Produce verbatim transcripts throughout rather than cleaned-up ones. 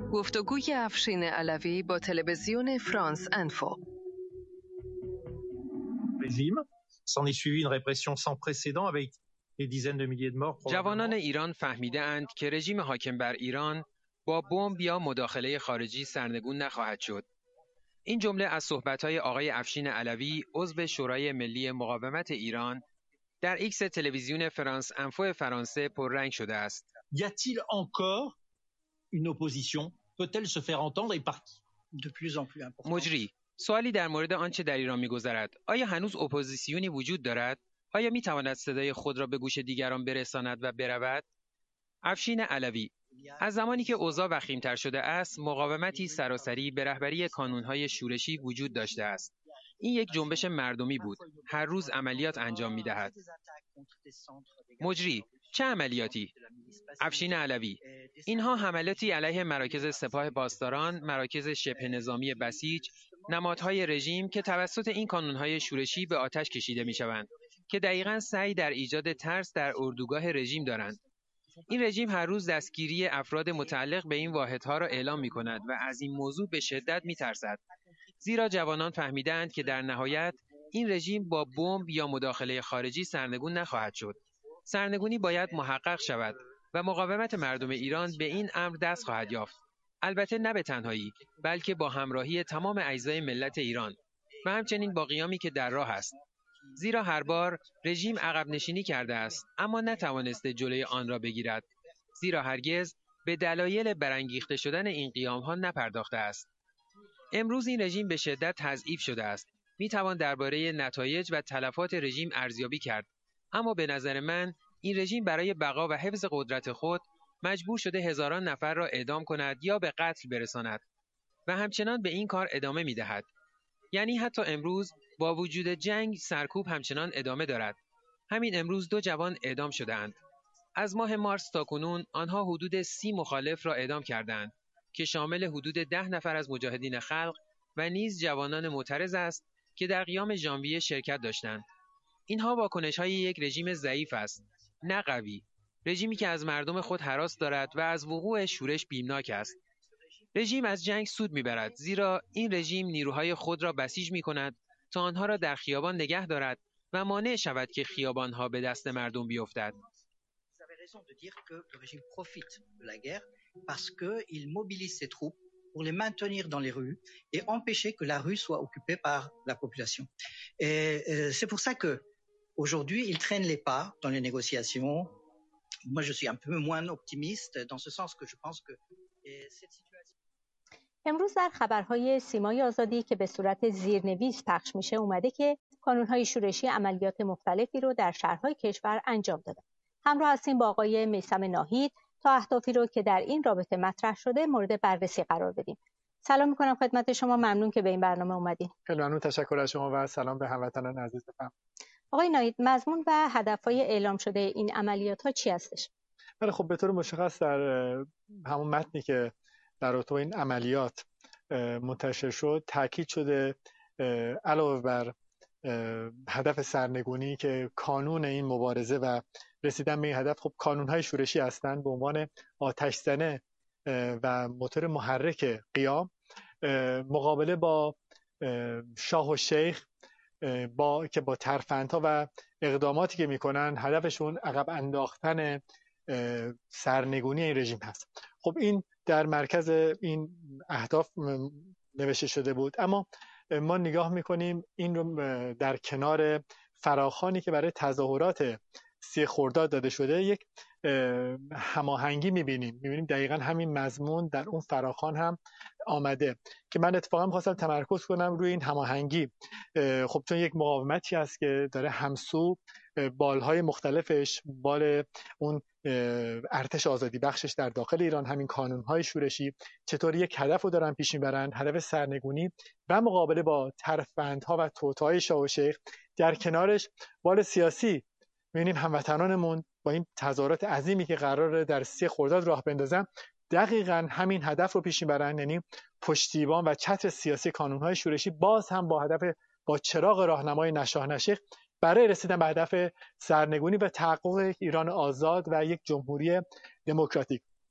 گفتگوی افشین علوی با تلویزیون فرانس انفو. جوانان ایران فهمیده اند که رژیم حاکم بر ایران با بمب یا مداخله خارجی سرنگون نخواهد شد. این جمله از صحبت‌های آقای افشین علوی، عضو شورای ملی مقاومت ایران، در ایکس تلویزیون فرانس انفو فرانسه پررنگ شده است. Y a-t-il encore une opposition? Peut-elle se faire entendre et par qui? De plus en plus important. مجری: سوالی در مورد آنچه در ایران می‌گذرد. آیا هنوز اپوزیسیونی وجود دارد؟ آیا می‌تواند صدای خود را به گوش دیگران برساند و برود؟ افشین علوی: از زمانی که اوضاع وخیم‌تر شده است، مقاومتی سراسری به رهبری کانون‌های شورشی وجود داشته است. این یک جنبش مردمی بود. هر روز عملیات انجام می‌دهد. مجری: چه عملیاتی؟ افشین علوی: اینها حملاتی علیه مراکز سپاه پاسداران، مراکز شبه نظامی بسیج، نمادهای رژیم که توسط این کانون‌های شورشی به آتش کشیده می‌شوند که دقیقاً سعی در ایجاد ترس در اردوگاه رژیم دارند. این رژیم هر روز دستگیری افراد متعلق به این واحدها را اعلام می‌کند و از این موضوع به شدت می‌ترسد. زیرا جوانان فهمیدند که در نهایت این رژیم با بمب یا مداخله خارجی سرنگون نخواهد شد. سرنگونی باید محقق شود و مقاومت مردم ایران به این امر دست خواهد یافت. البته نه به تنهایی، بلکه با همراهی تمام اجزای ملت ایران و همچنین با قیامی که در راه است. زیرا هر بار رژیم عقب نشینی کرده است، اما نتوانسته جلوی آن را بگیرد. زیرا هرگز به دلایل برانگیخته شدن این قیام‌ها نپرداخته است. امروز این رژیم به شدت تضعیف شده است. می توان درباره نتایج و تلفات رژیم ارزیابی کرد، اما به نظر من این رژیم برای بقا و حفظ قدرت خود مجبور شده هزاران نفر را اعدام کند یا به قتل برساند و همچنان به این کار ادامه می دهد. یعنی حتی امروز با وجود جنگ سرکوب همچنان ادامه دارد. همین امروز دو جوان اعدام شده‌اند. از ماه مارس تا کنون آنها حدود سی مخالف را اعدام کردند که شامل حدود ده نفر از مجاهدین خلق و نیز جوانان معترض است که در قیام ژانویه شرکت داشتند. اینها واکنش‌های یک رژیم ضعیف است، نه قوی. رژیمی که از مردم خود هراس دارد و از وقوع شورش بیمناک است. رژیم از جنگ سود می‌برد، زیرا این رژیم نیروهای خود را بسیج می‌کند تا آنها را در خیابان نگه دارد و مانع شود که خیابان‌ها به دست مردم بیفتد. De dire que le régime profite de la guerre parce qu'il mobilise ses troupes pour les maintenir dans les rues et empêcher que la rue soit occupée par la population. Et euh, c'est pour ça que aujourd'hui il traîne les pas dans les négociations. Moi je suis un peu moins optimiste dans ce sens que je pense que cette situation. امروز در خبرهای سیمای آزادی که به صورت زیرنویس پخش میشه اومده که کانون‌های شورشی عملیات مختلفی رو در شهرهای کشور انجام دادن. همراه هستیم با آقای میثم ناهید تا اهدافی رو که در این رابطه مطرح شده مورد بررسی قرار بدیم. سلام میکنم خدمت شما، ممنون که به این برنامه اومدین. خیلی ممنون، تشکر از شما و سلام به هموطنان عزیزم. آقای ناهید، مضمون و هدفهای اعلام شده این عملیات ها چی هستش؟ بله خب به طور مشخص در همون متنی که در رابطه با این عملیات منتشر شد تاکید شده علاوه بر هدف سرنگونی که کانون این مبارزه و رسیدن به این هدف خب کانون‌های شورشی هستند به عنوان آتش‌زنه و موتور محرک قیام مقابله با شاه و شیخ با که با ترفندها و اقداماتی که میکنن هدفشون عقب انداختن سرنگونی این رژیم هست. خب این در مرکز این اهداف نوشته شده بود، اما ما نگاه میکنیم این رو در کنار فراخوانی که برای تظاهرات سی خرداد داده شده یک هماهنگی میبینیم میبینیم دقیقا همین مضمون در اون فراخوان هم آمده که من اتفاقا می‌خواستم تمرکز کنم روی این هماهنگی. خب چون یک مقاومتی هست که داره همسو بالهای مختلفش، بال اون ارتش آزادی بخشش در داخل ایران، همین کانون‌های شورشی چطور یک هدف رو دارن پیش میبرن، هدف سرنگونی و مقابله با ترفندها و توطئه‌های شاه و شیخ. در کنارش بال سیاسی می‌بینیم هموطنانمون با این تظاهرات عظیمی که قراره در سی خرداد راه بندازن دقیقاً همین هدف رو پیش میبرن، یعنی پشتیبان و چتر سیاسی کانون‌های شورشی، باز هم با هدف با چراغ راهنمای نشاه نشیخ برای رسیدن به هدف سرنگونی و تحقق ایران آزاد و یک جمهوری دموکراتیک.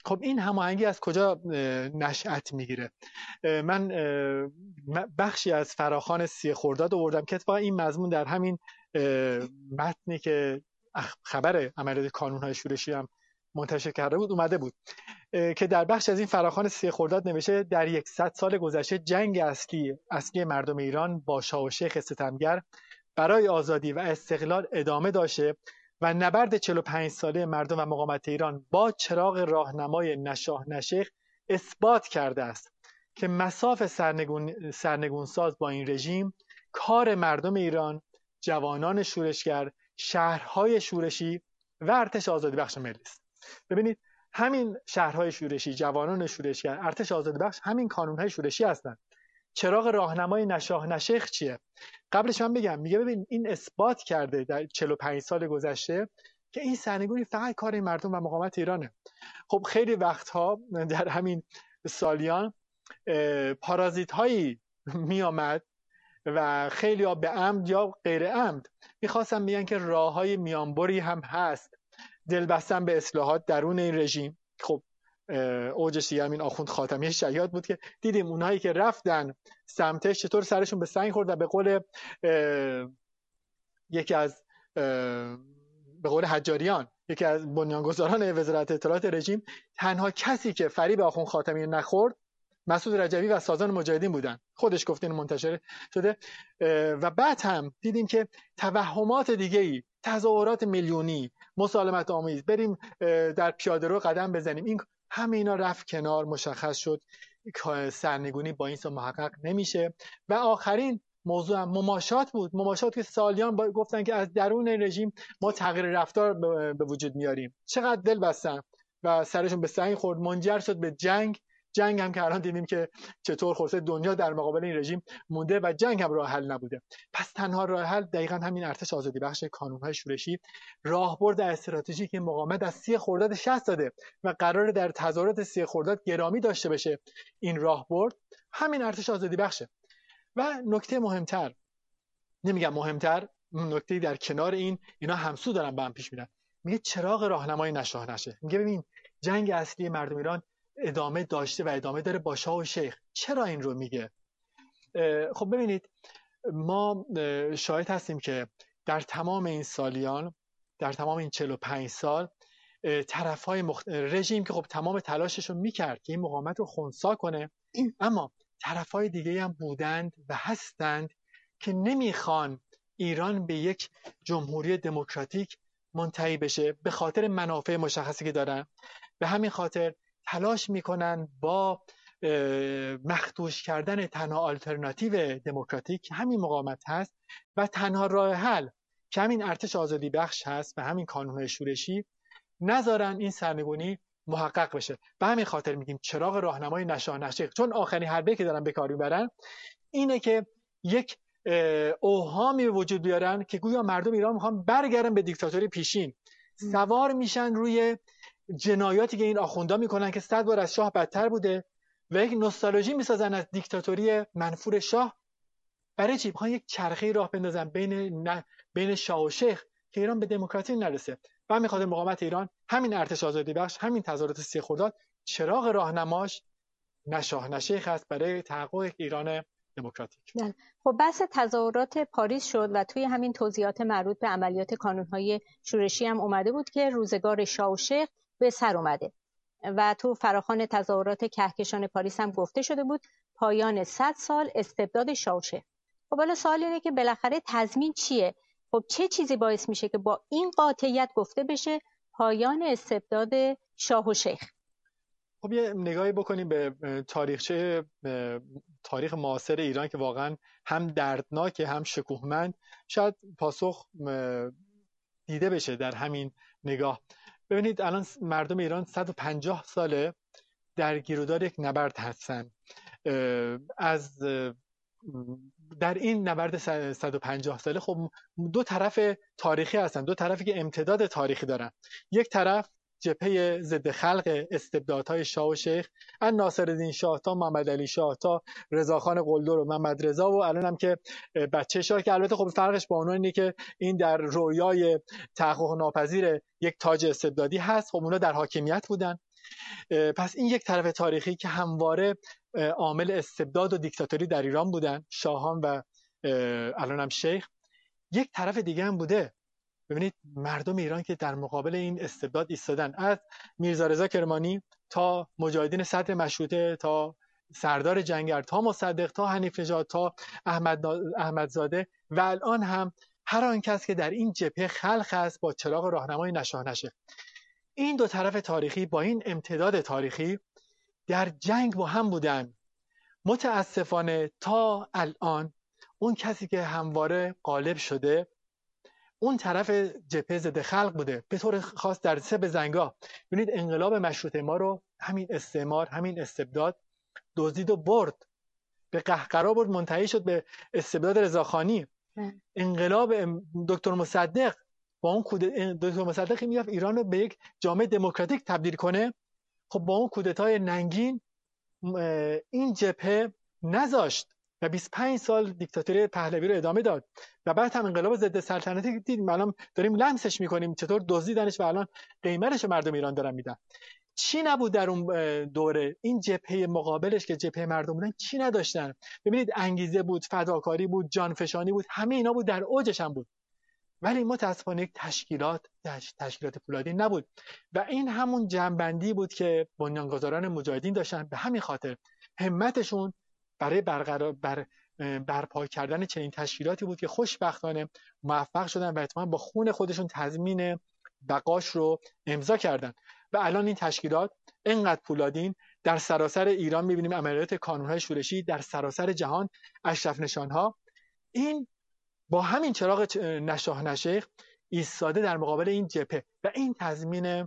خب این هماهنگی از کجا نشأت میگیره؟ من بخشی از فراخوان سی خرداد آوردم که اتفاقا این مضمون در همین متنی که خبر عملیات کانون‌های شورشی هم منتشر کرده بود اومده بود که در بخش از این فراخوان سی خرداد نوشته در صد سال گذشته جنگ اصلی اصلی مردم ایران با شاه و شیخ ستمگر برای آزادی و استقلال ادامه داشته و نبرد چهل و پنج ساله مردم و مقاومت ایران با چراغ راهنمای نه شاه نه شیخ اثبات کرده است که مصاف سرنگون سرنگون ساز با این رژیم کار مردم ایران، جوانان شورشگر، شهرهای شورشی و ارتش آزادی بخش ملی است. ببینید همین شهرهای شورشی، جوانان شورشگر، ارتش آزادی بخش همین کانونهای شورشی هستند. چراغ راهنمای نه شاه نه شیخ چیه؟ قبلش من بگم، میگه ببین این اثبات کرده در چهل و پنج سال گذشته که این سرنگونی فقط کار مردم و مقاومت ایرانه. خب خیلی وقتها در همین سالیان پارازیت هایی می آمد و خیلی ها به عمد یا غیر عمد میخواستن بگن که راه های میانبری هم هست، دلبستن به اصلاحات درون این رژیم. خب اوجش دیگه همین آخوند خاتمی شیاد بود که دیدیم اونهایی که رفتن سمتش چطور سرشون به سنگ خورد و به قول یکی از به قول حجاریان، یکی از بنیانگذاران وزارت اطلاعات رژیم، تنها کسی که فریب آخوند خاتمی نخورد مسعود رجوی و سازان مجاهدین بودن. خودش گفته این منتشر شده. و بعد هم دیدیم که توهمات دیگه‌ای، تظاهرات میلیونی، مسالمت آمیز، بریم در پیاده‌رو قدم بزنیم، این همه اینا رفت کنار. مشخص شد سرنگونی با این سو محقق نمیشه. و آخرین موضوع هم مماشات بود. مماشات که سالیان گفتن که از درون رژیم ما تغییر رفتار به وجود میاریم. چقدر دل بستن و سرشون به سنگ خورد، منجر شد به جنگ. جنگ هم که الان دیدیم که چطور خلاصه دنیا در مقابل این رژیم مونده و جنگ هم راه حل نبوده. پس تنها راه حل دقیقاً همین ارتش آزادی بخش کانون‌های شورشی، راهبرد استراتژیک مقاومت از سی خرداد شصت داده و قراره در تظاهرات سی خرداد گرامی داشته بشه. این راهبرد همین ارتش آزادی بخشه. و نکته مهمتر، نمیگم مهمتر، نکته در کنار این، اینا همسو دارن با هم پیش میرن. میگه چراغ راهنمای نه شاه نه شیخ. میگه ببین جنگ اصلی مردم ایران ادامه داشته و ادامه داره با شاه و شیخ. چرا این رو میگه؟ خب ببینید ما شاهد هستیم که در تمام این سالیان، در تمام این چهل و پنج سال، طرف‌های مخت... رژیم که خب تمام تلاشش رو میکرد که این مقاومت رو خنثی کنه، اما طرف‌های دیگه هم بودند و هستند که نمیخوان ایران به یک جمهوری دموکراتیک منتهی بشه به خاطر منافع مشخصی که دارن. به همین خاطر تلاش میکنن با مخدوش کردن تنها آلترناتیو دموکراتیک همین مقاومت هست و تنها راه حل که همین ارتش آزادی بخش هست و همین کانون‌های شورشی، نذارن این سرنگونی محقق بشه. به همین خاطر میگیم چراغ راهنمای نه شاه نه شیخ، چون آخرین حربه که دارن به کار میبرن اینه که یک اوهامی به وجود بیارن که گویا مردم ایران میخوان برگردن به دیکتاتوری پیشین، سوار میشن روی جنایاتی که این آخوندا میکنن که صد بار از شاه بدتر بوده و یک نوستالژی میسازن از دیکتاتوری منفور شاه. برای چی؟ میخوان یک چرخه راه بندازن بین نه بین شاه و شیخ که ایران به دموکراسی نرسه. و همین خاطر مقاومت ایران، همین ارتش آزادی بخش، همین تظاهرات سی خرداد چراغ راهنماش نه شاه نه شیخ است برای تحقق ایران دموکراتیک. خب بحث تظاهرات پاریس شد و توی همین توضیحات مربوط به عملیات کانون‌های شورشی هم اومده بود که روزگار شاه و شیخ به سر اومده و تو فراخوان تظاهرات کهکشان پاریس هم گفته شده بود پایان صد سال استبداد شاه و شیخ. خب حالا سوال اینه که بالاخره تضمین چیه؟ خب چه چیزی باعث میشه که با این قاطعیت گفته بشه پایان استبداد شاه و شیخ؟ خب یه نگاهی بکنیم به تاریخچه تاریخ معاصر ایران که واقعا هم دردناکه هم شکوهمند. شاید پاسخ دیده بشه در همین نگاه. ببینید الان مردم ایران صد و پنجاه ساله در گیرودار یک نبرد هستن. از در این نبرد صد و پنجاه ساله خب دو طرف تاریخی هستن، دو طرفی که امتداد تاریخی دارن. یک طرف جبهه ضد خلق استبدادهای شاه و شیخ، از ناصرالدین شاه تا محمد علی شاه تا رضاخان قلدر و محمد رضا و الان هم که بچه شاه، که البته خب فرقش با اونها اینه که این در رویای تحقق ناپذیر یک تاج استبدادی هست. خب اونا در حاکمیت بودن. پس این یک طرف تاریخی که همواره عامل استبداد و دیکتاتوری در ایران بودن، شاهان و الان هم شیخ. یک طرف دیگه هم بوده، ببینید مردم ایران که در مقابل این استبداد ایستادن، از میرزا رضا کرمانی تا مجاهدین صدر مشروطه، تا سردار جنگر، تا مصدق، تا حنیف نژاد، تا احمد احمدزاده و الان هم هر آن کس که در این جبهه خلق است با چراغ راهنمای نشاه نشه. این دو طرف تاریخی با این امتداد تاریخی در جنگ با هم بودن. متاسفانه تا الان اون کسی که همواره غالب شده اون طرف جبهه ضد خلق بوده، به طور خاص در سه بزنگاه. ببینید انقلاب مشروطه ما رو همین استعمار، همین استبداد دزدید و برد، به قهقرا برد، منتهی شد به استبداد رضاخانی. انقلاب دکتر مصدق با اون کودتا، دکتر مصدق میرفت ایران رو به یک جامعه دموکراتیک تبدیل کنه، خب با اون کودتای ننگین این جبهه نذاشت و بیست و پنج سال دیکتاتوری پهلوی رو ادامه داد و بعد هم انقلاب ضد سلطنتی دیدیم، الان داریم لمسش میکنیم چطور دزدیدنش و الان قیمتش مردم ایران دارن میدن. چی نبود در اون دوره؟ این جبهه مقابلش که جبهه مردم بودن چی نداشتن؟ ببینید انگیزه بود، فداکاری بود، جانفشانی بود، همه اینا بود، در اوجش هم بود. ولی متاسفانه یک تشکیلات تشکیلات فولادی نبود و این همون جنبندی بود که بنیانگذاران مجاهدین داشتن. به همین خاطر همتشون برای برقرار بر برپا کردن چنین تشکیلاتی بود که خوشبختانه موفق شدن و اتفاقا با خون خودشون تضمین بقاش رو امضا کردن و الان این تشکیلات اینقدر پولادین در سراسر ایران می‌بینیم، عملیات کانون‌های شورشی در سراسر جهان، اشرف نشان‌ها، این با همین چراغ نشاه نشیخ ایستاده در مقابل این جبهه و این تضمین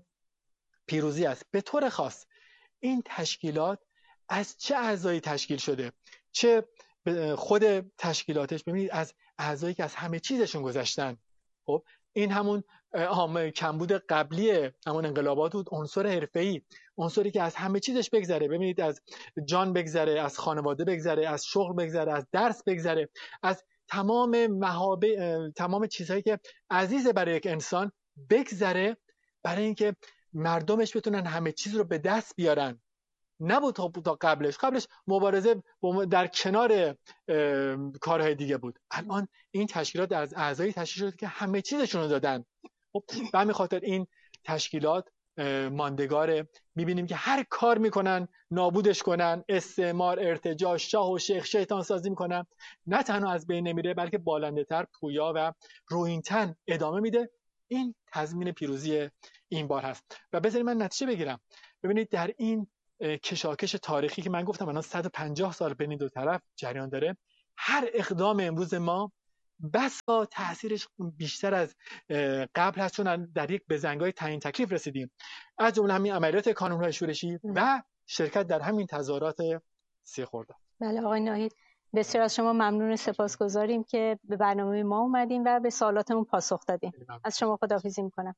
پیروزی است. به طور خاص این تشکیلات از چه اعضایی تشکیل شده؟ چه خود تشکیلاتش، ببینید از اعضایی که از همه چیزشون گذشتن. خب این همون کمبود قبلی همون انقلابات بود، عنصر حرفه‌ای، عنصری که از همه چیزش بگذره. ببینید از جان بگذره، از خانواده بگذره، از شغل بگذره، از درس بگذره، از تمام محابه، تمام چیزهایی که عزیزه برای یک انسان بگذره، برای اینکه مردمش بتونن همه چیز رو به دست بیارن. نبود تا قبلش قبلش مبارزه در کنار کارهای دیگه بود. الان این تشکیلات از اعضایی تشکیل شده که همه چیزشون رو دادن. خب به همین خاطر این تشکیلات ماندگاره. میبینیم که هر کار میکنن نابودش کنن، استعمار، ارتجاع، شاه و شیخ شیطان سازی میکنن. نه تنها از بین نمیره بلکه بالنده تر، پویا و رویینتن ادامه میده. این تضمین پیروزی این بار هست. و بذارید من نتیجه بگیرم. ببینید در این کشاکش تاریخی که من گفتم الان صد و پنجاه سال بین دو طرف جریان داره، هر اقدام امروز ما بسا تاثیرش بیشتر از قبل هست، چون در یک بزنگای تعیین تکلیف رسیدیم، از جمله همین عملیات کانون‌های شورشی و شرکت در همین تظاهرات سی خرداد. بله آقای ناهید، بسیار از شما ممنون و سپاسگزاریم که به برنامه ما اومدین و به سوالاتمون پاسخ دادین. از شما خداحافظی میکنم.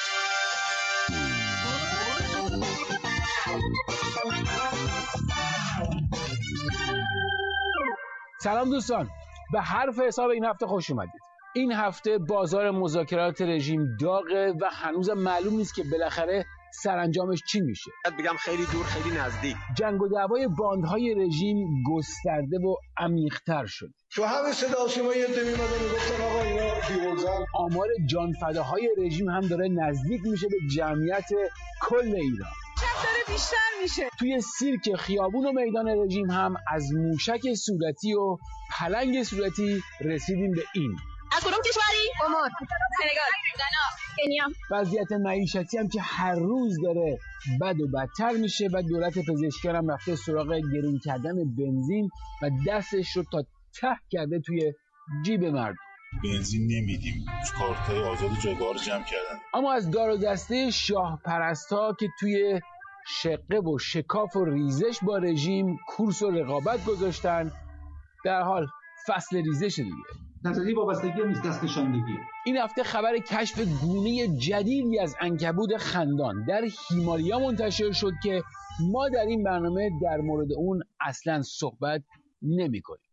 سلام دوستان، به حرف حساب این هفته خوش اومدید. این هفته بازار مذاکرات رژیم داغه و هنوز معلوم نیست که بالاخره سرانجامش چی میشه. بگم خیلی دور خیلی نزدیک. جنگ و دعوای باندهای رژیم گسترده و عمیق‌تر شد. تو همین صدا سیما یه عده میمدن میگفتن آقا اینا بی‌وزن. آمار جانفداهای رژیم هم داره نزدیک میشه به جمعیت کل ایران. چند داره بیشتر میشه. توی سیرک خیابون و میدان رژیم هم از موشک صورتی و پلنگ صورتی رسیدیم به این. از کدوم کشوری؟ عمان، سنگال، غنا، کنیا. وضعیت معیشتی هم که هر روز داره بد و بدتر میشه و دولت پزشکیان هم رفته سراغ گرون کردن بنزین و دستش رو تا ته کرده توی جیب مردم. بنزین نمیدیم، کارتای آزاد جایگاه رو جمع کردن. اما از دار و دسته شاه پرستا که توی شقه و شکاف و ریزش با رژیم کورس و رقابت گذاشتن، در حال فصل ریزش دیگه. نظری وابستگی نیست، دست نشاندگی. این هفته خبر کشف گونه جدیدی از عنکبوت خندان در هیمالیا منتشر شد که ما در این برنامه در مورد اون اصلاً صحبت نمی‌کنیم.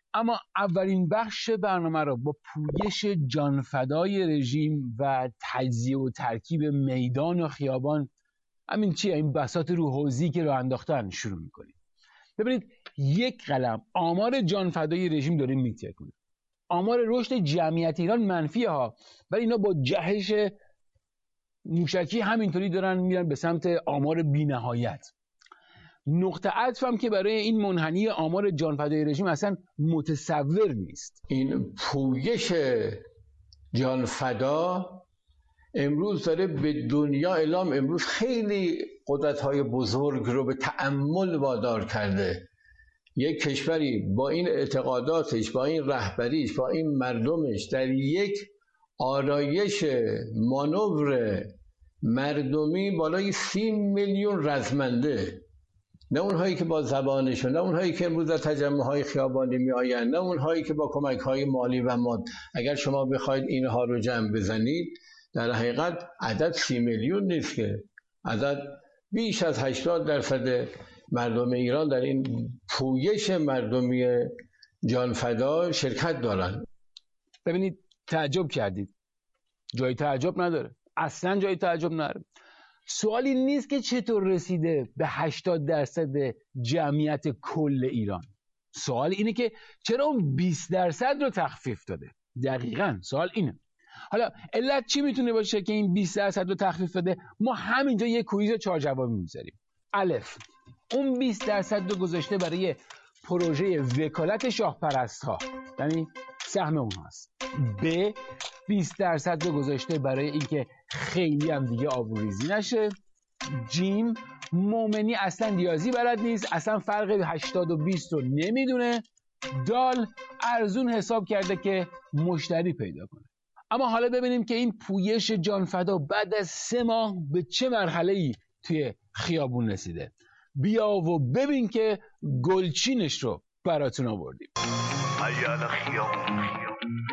اما اولین بخش برنامه را با پویش جانفدای رژیم و تجزیه و ترکیب میدان و خیابان، همین چیه این بساط رو حوضی که راه انداختن، شروع میکنیم. ببینید یک قلم آمار جانفدای رژیم داره میترکونه. آمار رشد جمعیت ایران منفیه ها، ولی اینا با جهش موشکی همینطوری دارن میرن به سمت آمار بی‌نهایت. نقطه عطف هم که برای این منحنی آمار جانفدای رژیم اصلا متصور نیست. این پویش جانفدا امروز داره به دنیا اعلام، امروز خیلی قدرت‌های بزرگ رو به تأمل وادار کرده. یک کشوری با این اعتقاداتش، با این رهبریش، با این مردمش در یک آرایش مانور مردمی بالای سی میلیون رزمنده، نه اونهایی که با زبانشون، نه اونهایی که امروز در تجمع‌های خیابانی میآیند، نه اونهایی که با کمک‌های مالی و ماد. اگر شما بخواید اینها رو جمع بزنید، در حقیقت عدد سی میلیون نیست که عدد بیش از هشتاد درصد مردم ایران در این پویش مردمی جانفدا شرکت دارند. ببینید تعجب کردید، جای تعجب نداره، اصلا جای تعجب نداره. سوالی نیست که چطور رسیده به هشتاد درصد جمعیت کل ایران. سوال اینه که چرا اون بیست درصد رو تخفیف داده. دقیقاً سوال اینه. حالا علت چی میتونه باشه که این بیست درصد رو تخفیف بده؟ ما همینجا یک کویز چهار جوابی میذاریم. الف، اون بیست درصد رو گذاشته برای پروژه وکالت شاهپرست ها، یعنی سهم اونهاست. ب، بیست درصد رو گذاشته برای اینکه خیلی هم دیگه آبروریزی نشه. جیم، مومنی اصلا ریاضی بلد نیست، اصلا فرق هشتاد و بیست رو نمیدونه. دال، ارزون حساب کرده که مشتری پیدا کنه. اما حالا ببینیم که این پویش جانفدا بعد از سه ماه به چه مرحله‌ای توی خیابون رسیده. بیا و ببین که گلچینش رو براتون آوردیم.